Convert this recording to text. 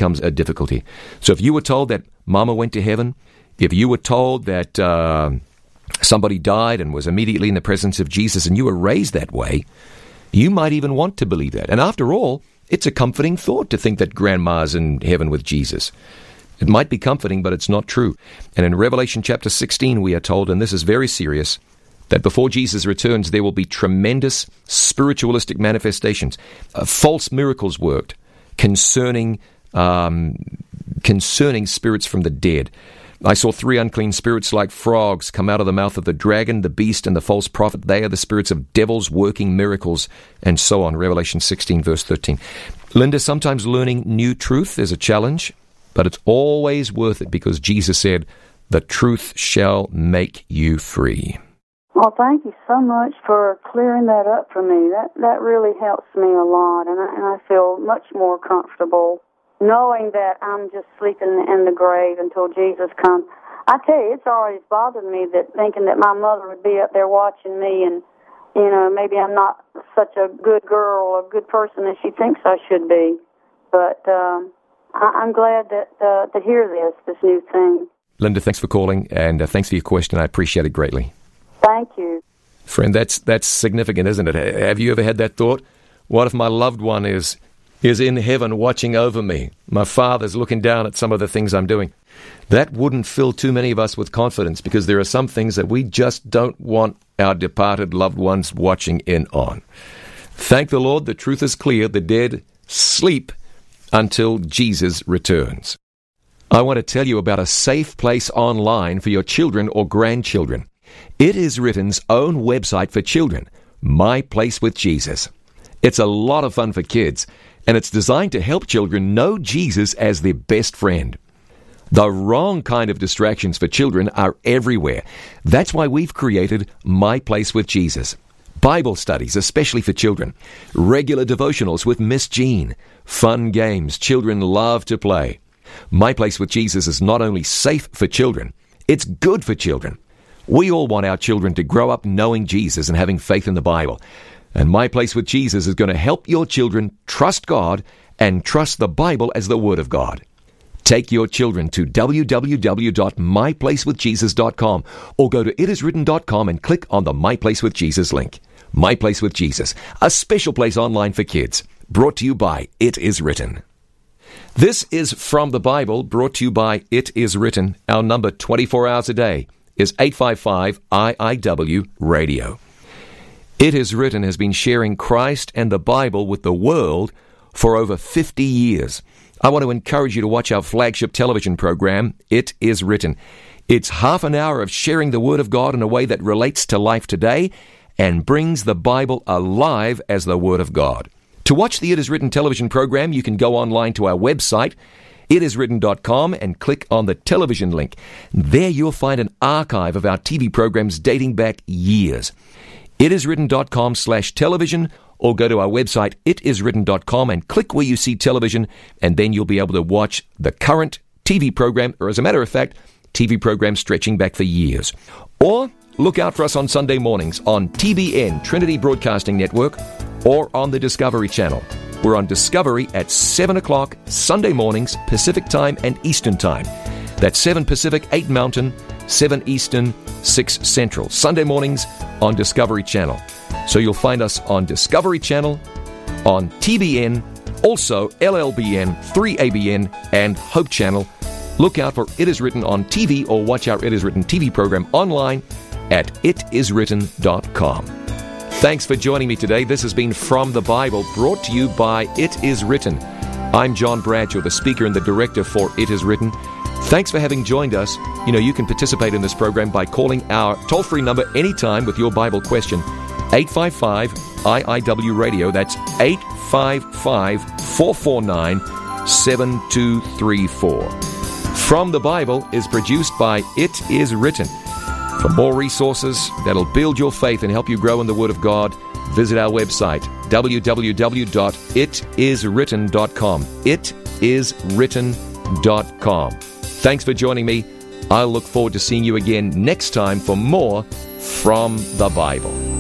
becomes a difficulty. So if you were told that Mama went to heaven, if you were told that somebody died and was immediately in the presence of Jesus and you were raised that way, you might even want to believe that. And after all, it's a comforting thought to think that Grandma's in heaven with Jesus. It might be comforting, but it's not true. And in Revelation chapter 16, we are told, and this is very serious, that before Jesus returns, there will be tremendous spiritualistic manifestations, false miracles worked concerning spirits from the dead. I saw 3 unclean spirits like frogs come out of the mouth of the dragon, the beast, and the false prophet. They are the spirits of devils working miracles, and so on. Revelation 16, verse 13. Linda, sometimes learning new truth is a challenge, but it's always worth it because Jesus said, the truth shall make you free. Well, thank you so much for clearing that up for me. That really helps me a lot, and I feel much more comfortable knowing that I'm just sleeping in the grave until Jesus comes. I tell you, it's always bothered me that thinking that my mother would be up there watching me and, maybe I'm not such a good girl or a good person as she thinks I should be. But I'm glad to hear this new thing. Linda, thanks for calling, and thanks for your question. I appreciate it greatly. Thank you. Friend, that's significant, isn't it? Have you ever had that thought? What if my loved one is in heaven watching over me? My Father's looking down at some of the things I'm doing. That wouldn't fill too many of us with confidence because there are some things that we just don't want our departed loved ones watching in on. Thank the Lord, the truth is clear. The dead sleep until Jesus returns. I want to tell you about a safe place online for your children or grandchildren. It is Written's own website for children, My Place with Jesus. It's a lot of fun for kids, and it's designed to help children know Jesus as their best friend. The wrong kind of distractions for children are everywhere. That's why we've created My Place with Jesus. Bible studies, especially for children. Regular devotionals with Miss Jean. Fun games children love to play. My Place with Jesus is not only safe for children, it's good for children. We all want our children to grow up knowing Jesus and having faith in the Bible. And My Place with Jesus is going to help your children trust God and trust the Bible as the Word of God. Take your children to www.myplacewithjesus.com or go to itiswritten.com and click on the My Place with Jesus link. My Place with Jesus, a special place online for kids. Brought to you by It Is Written. This is From the Bible, brought to you by It Is Written. Our number 24 hours a day is 855-IIW Radio. It Is Written has been sharing Christ and the Bible with the world for over 50 years. I want to encourage you to watch our flagship television program, It Is Written. It's half an hour of sharing the Word of God in a way that relates to life today and brings the Bible alive as the Word of God. To watch the It Is Written television program, you can go online to our website, itiswritten.com, and click on the television link. There you'll find an archive of our TV programs dating back years. itiswritten.com/television, or go to our website, itiswritten.com, and click where you see television, and then you'll be able to watch the current TV program, or as a matter of fact, TV programs stretching back for years. Or look out for us on Sunday mornings on TBN, Trinity Broadcasting Network, or on the Discovery Channel. We're on Discovery at 7 o'clock Sunday mornings, Pacific Time and Eastern Time. That's 7 Pacific, 8 Mountain, 7 Eastern, 6 Central. Sunday mornings on Discovery Channel. So you'll find us on Discovery Channel, on TBN, also LLBN, 3ABN, and Hope Channel. Look out for It Is Written on TV or watch our It Is Written TV program online at itiswritten.com. Thanks for joining me today. This has been From the Bible, brought to you by It Is Written. I'm John Bradshaw, the speaker and the director for It Is Written. Thanks for having joined us. You can participate in this program by calling our toll-free number anytime with your Bible question, 855-IIW Radio. That's 855-449-7234. From the Bible is produced by It Is Written. For more resources that'll build your faith and help you grow in the Word of God, visit our website, www.itiswritten.com. itiswritten.com. Thanks for joining me. I'll look forward to seeing you again next time for more From the Bible.